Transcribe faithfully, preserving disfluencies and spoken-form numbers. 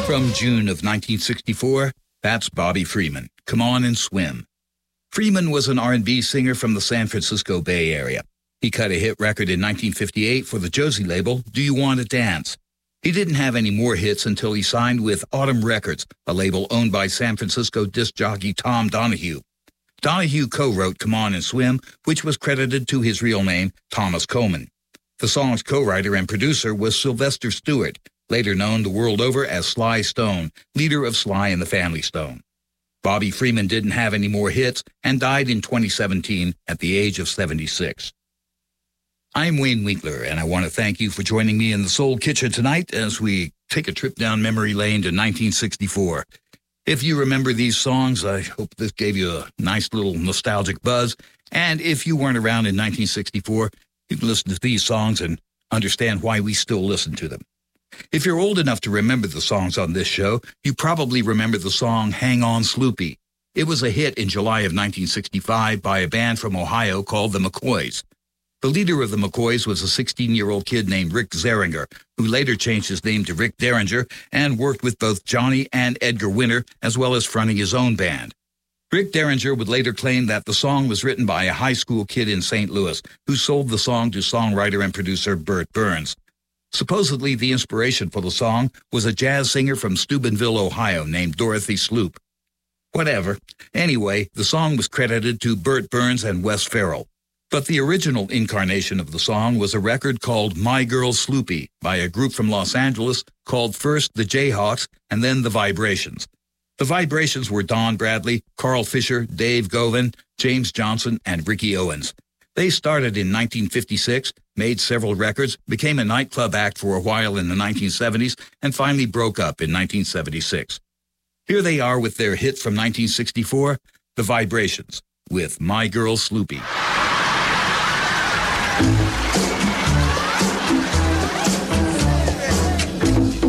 From June of nineteen sixty-four, that's Bobby Freeman. Come On and Swim. Freeman was an R and B singer from the San Francisco Bay Area. He cut a hit record in nineteen fifty-eight for the Josie label, Do You Want to Dance? He didn't have any more hits until he signed with Autumn Records, a label owned by San Francisco disc jockey Tom Donahue. Donahue co-wrote Come On and Swim, which was credited to his real name, Thomas Coleman. The song's co-writer and producer was Sylvester Stewart, later known the world over as Sly Stone, leader of Sly and the Family Stone. Bobby Freeman didn't have any more hits and died in twenty seventeen at the age of seventy-six. I'm Wayne Winkler, and I want to thank you for joining me in the Soul Kitchen tonight as we take a trip down memory lane to nineteen sixty-four. If you remember these songs, I hope this gave you a nice little nostalgic buzz. And if you weren't around in nineteen sixty-four, you can listen to these songs and understand why we still listen to them. If you're old enough to remember the songs on this show, you probably remember the song Hang On Sloopy. It was a hit in July of nineteen sixty-five by a band from Ohio called the McCoys. The leader of the McCoys was a sixteen-year-old kid named Rick Zeringer, who later changed his name to Rick Derringer and worked with both Johnny and Edgar Winter, as well as fronting his own band. Rick Derringer would later claim that the song was written by a high school kid in Saint Louis who sold the song to songwriter and producer Bert Burns. Supposedly, the inspiration for the song was a jazz singer from Steubenville, Ohio, named Dorothy Sloop. Whatever. Anyway, the song was credited to Bert Burns and Wes Farrell. But the original incarnation of the song was a record called My Girl Sloopy by a group from Los Angeles called first the Jayhawks and then the Vibrations. The Vibrations were Don Bradley, Carl Fisher, Dave Govan, James Johnson, and Ricky Owens. They started in nineteen fifty-six, made several records, became a nightclub act for a while in the nineteen seventies, and finally broke up in nineteen seventy-six. Here they are with their hit from nineteen sixty-four, The Vibrations, with My Girl Sloopy.